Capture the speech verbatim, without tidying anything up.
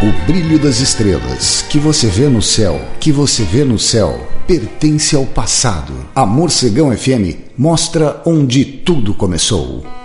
O brilho das estrelas que você vê no céu, que você vê no céu, pertence ao passado. A Morcegão F M mostra onde tudo começou.